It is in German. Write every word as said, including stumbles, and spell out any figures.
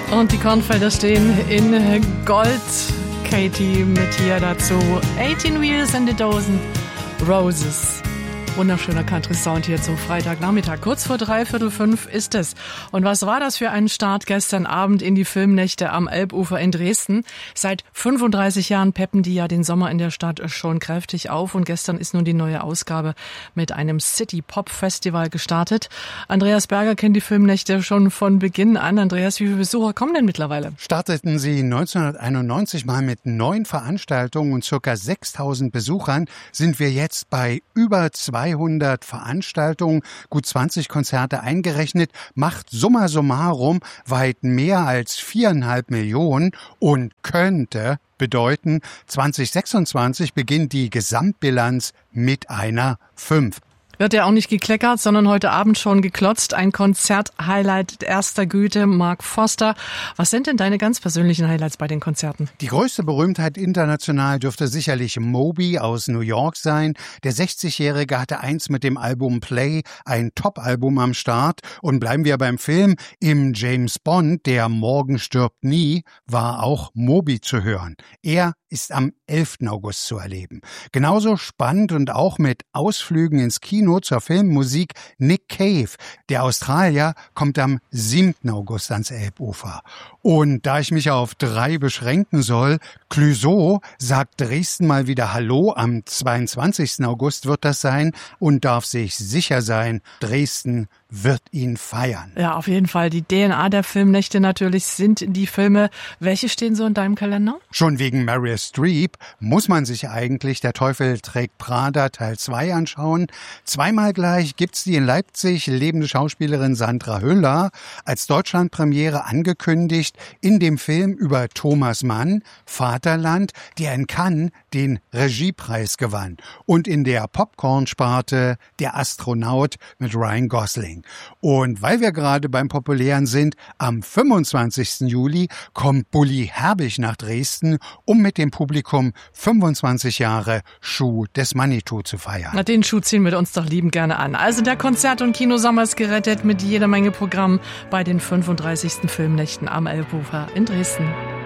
Und die Kornfelder stehen in Gold. Katie mit hier dazu eighteen Wheels and a Dozen Roses. Wunderschöner Country-Sound hier zum Freitagnachmittag. Kurz vor dreiviertel fünf ist es. Und was war das für ein Start gestern Abend in die Filmnächte am Elbufer in Dresden? Seit fünfunddreißig Jahren peppen die ja den Sommer in der Stadt schon kräftig auf. Und gestern ist nun die neue Ausgabe mit einem City-Pop-Festival gestartet. Andreas Berger kennt die Filmnächte schon von Beginn an. Andreas, wie viele Besucher kommen denn mittlerweile? Starteten sie neunzehnhunderteinundneunzig mal mit neun Veranstaltungen und ca. sechstausend Besuchern, sind wir jetzt bei über zweihundert Veranstaltungen, gut zwanzig Konzerte eingerechnet, macht summa summarum weit mehr als viereinhalb Millionen und könnte bedeuten, zwanzig sechsundzwanzig beginnt die Gesamtbilanz mit einer fünf. Wird ja auch nicht gekleckert, sondern heute Abend schon geklotzt. Ein Konzert-Highlight erster Güte, Mark Foster. Was sind denn deine ganz persönlichen Highlights bei den Konzerten? Die größte Berühmtheit international dürfte sicherlich Moby aus New York sein. Der sechzigjährige hatte einst mit dem Album Play ein Top-Album am Start. Und bleiben wir beim Film. Im James Bond, der Morgen stirbt nie, war auch Moby zu hören. Er ist am elften August zu erleben. Genauso spannend und auch mit Ausflügen ins Kino zur Filmmusik Nick Cave. Der Australier kommt am siebten August ans Elbufer. Und da ich mich auf drei beschränken soll, Clouseau sagt Dresden mal wieder Hallo. Am zweiundzwanzigsten August wird das sein und darf sich sicher sein, Dresden wird ihn feiern. Ja, auf jeden Fall. Die D N A der Filmnächte natürlich sind die Filme. Welche stehen so in deinem Kalender? Schon wegen Meryl Streep muss man sich eigentlich Der Teufel trägt Prada Teil zwei anschauen. Zweimal gleich gibt's die in Leipzig lebende Schauspielerin Sandra Hüller als Deutschlandpremiere angekündigt in dem Film über Thomas Mann, Vaterland, der in Cannes den Regiepreis gewann. Und in der Popcorn-Sparte Der Astronaut mit Ryan Gosling. Und weil wir gerade beim Populären sind, am fünfundzwanzigsten Juli kommt Bully Herbig nach Dresden, um mit dem Publikum fünfundzwanzig Jahre Schuh des Manitou zu feiern. Na, den Schuh ziehen wir uns doch liebend gerne an. Also der Konzert- und Kinosommer ist gerettet mit jeder Menge Programm bei den fünfunddreißigsten Filmnächten am Elbufer in Dresden.